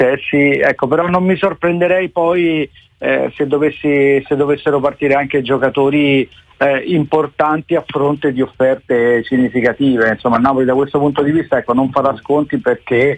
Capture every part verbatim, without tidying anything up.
successi, ecco, però non mi sorprenderei poi eh, se dovessi se dovessero partire anche giocatori eh, importanti a fronte di offerte significative. Insomma, Napoli da questo punto di vista, ecco, non farà sconti, perché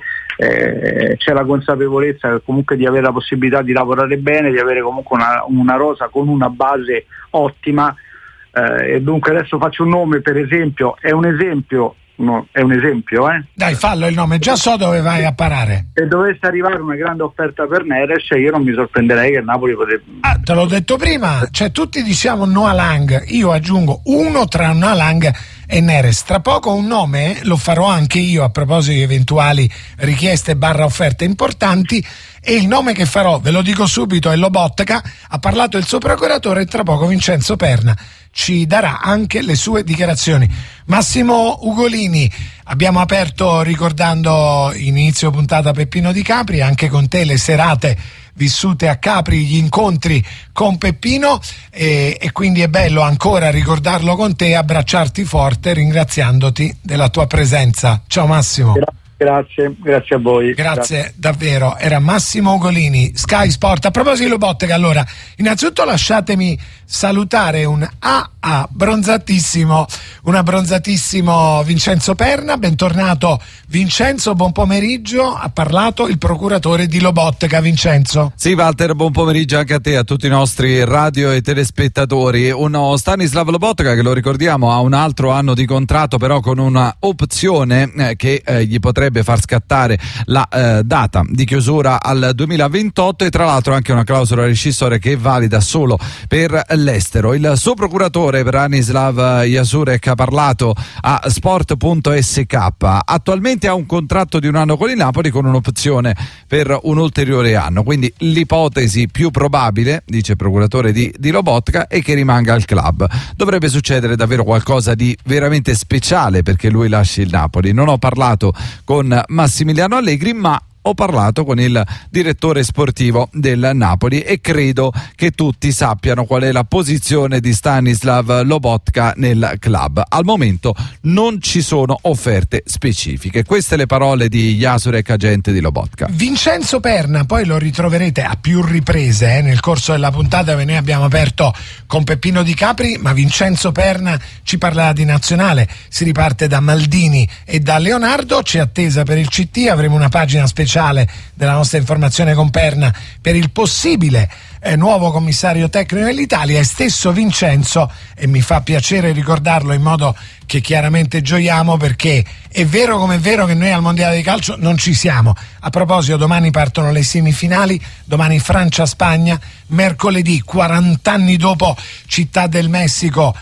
eh, c'è la consapevolezza comunque di avere la possibilità di lavorare bene, di avere comunque una, una rosa con una base ottima, eh, e dunque adesso faccio un nome, per esempio, è un esempio No, è un esempio, eh? Dai, fallo il nome, già so dove vai a parare. Se dovesse arrivare una grande offerta per Neres, io non mi sorprenderei che il Napoli potrebbe. Ah, te l'ho detto prima, cioè tutti diciamo Noah Lang, io aggiungo uno tra Noah Lang e Neres. Tra poco un nome lo farò anche io a proposito di eventuali richieste barra offerte importanti, e il nome che farò, ve lo dico subito, è Lobotka. Ha parlato il suo procuratore e tra poco Vincenzo Perna ci darà anche le sue dichiarazioni. Massimo Ugolini, abbiamo aperto ricordando inizio puntata Peppino Di Capri, anche con te le serate vissute a Capri, gli incontri con Peppino, e, e quindi è bello ancora ricordarlo con te, abbracciarti forte, ringraziandoti della tua presenza. Ciao Massimo. Grazie, grazie a voi. Grazie, grazie. davvero. Era Massimo Ugolini, Sky Sport. A proposito di Lobotka, allora, innanzitutto lasciatemi salutare un A A bronzatissimo, un abbronzatissimo Vincenzo Perna. Bentornato Vincenzo, buon pomeriggio. Ha parlato il procuratore di Lobotka. Vincenzo. Sì, Walter, buon pomeriggio anche a te, a tutti i nostri radio e telespettatori. Uno Stanislav Lobotka che, lo ricordiamo, ha un altro anno di contratto, però con una opzione eh, che eh, gli potrebbe far scattare la eh, data di chiusura al duemilaventotto, e tra l'altro anche una clausola rescissoria che è valida solo per l'estero. Il suo procuratore Branislav Jasurek ha parlato a sport punto esse ka. Attualmente ha un contratto di un anno con il Napoli con un'opzione per un ulteriore anno, quindi l'ipotesi più probabile, dice il procuratore di, di Lobotka, è che rimanga al club. Dovrebbe succedere davvero qualcosa di veramente speciale perché lui lasci il Napoli. Non ho parlato con Massimiliano Allegri, ma ho parlato con il direttore sportivo del Napoli e credo che tutti sappiano qual è la posizione di Stanislav Lobotka nel club. Al momento non ci sono offerte specifiche. Queste le parole di Jasurek, agente di Lobotka. Vincenzo Perna, poi lo ritroverete a più riprese eh, nel corso della puntata che noi abbiamo aperto con Peppino Di Capri, ma Vincenzo Perna ci parlerà di nazionale. Si riparte da Maldini e da Leonardo, c'è attesa per il C T, avremo una pagina speciale della nostra informazione con Perna per il possibile eh, nuovo commissario tecnico dell'Italia, e stesso Vincenzo, e mi fa piacere ricordarlo in modo che chiaramente gioiamo, perché è vero come è vero che noi al Mondiale di Calcio non ci siamo. A proposito, domani partono le semifinali, domani Francia-Spagna, mercoledì quaranta anni dopo Città del Messico,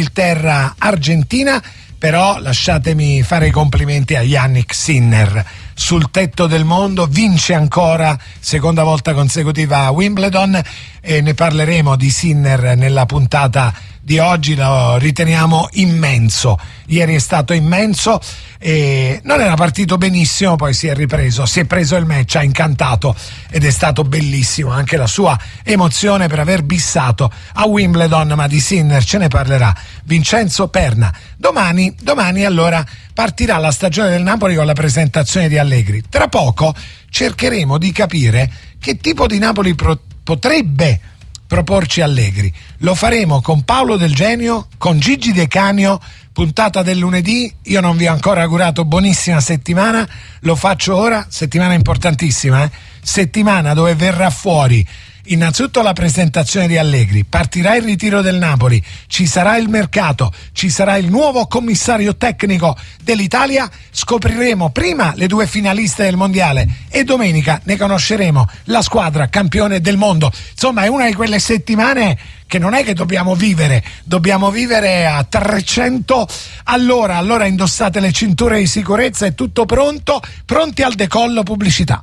Inghilterra-Argentina. Però lasciatemi fare i complimenti a Yannick Sinner, sul tetto del mondo, vince ancora seconda volta consecutiva a Wimbledon, e ne parleremo di Sinner nella puntata di oggi. Lo riteniamo immenso, ieri è stato immenso e non era partito benissimo, poi si è ripreso, si è preso il match, ha incantato ed è stato bellissimo anche la sua emozione per aver bissato a Wimbledon. Ma di Sinner ce ne parlerà Vincenzo Perna. Domani, domani allora partirà la stagione del Napoli con la presentazione di Allegri. Tra poco cercheremo di capire che tipo di Napoli pro- potrebbe proporci Allegri. Lo faremo con Paolo Del Genio, con Gigi De Canio, puntata del lunedì. Io non vi ho ancora augurato buonissima settimana, lo faccio ora, settimana importantissima, eh? settimana dove verrà fuori innanzitutto la presentazione di Allegri, partirà il ritiro del Napoli, ci sarà il mercato, ci sarà il nuovo commissario tecnico dell'Italia, scopriremo prima le due finaliste del mondiale e domenica ne conosceremo la squadra campione del mondo. Insomma, è una di quelle settimane che non è che dobbiamo vivere, dobbiamo vivere a trecento all'ora. Allora indossate le cinture di sicurezza, è tutto pronto, pronti al decollo. Pubblicità.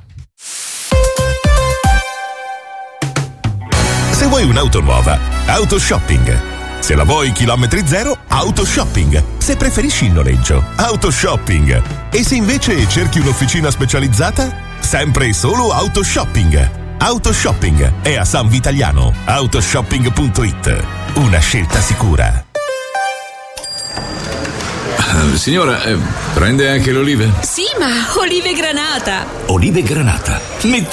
Se vuoi un'auto nuova, Autoshopping. Se la vuoi chilometri zero, Autoshopping. Se preferisci il noleggio, Autoshopping. E se invece cerchi un'officina specializzata, sempre e solo Autoshopping. Autoshopping è a San Vitaliano. Autoshopping punto it. Una scelta sicura. Signora, eh, prende anche le olive? Sì, ma olive granata. Olive granata. Metti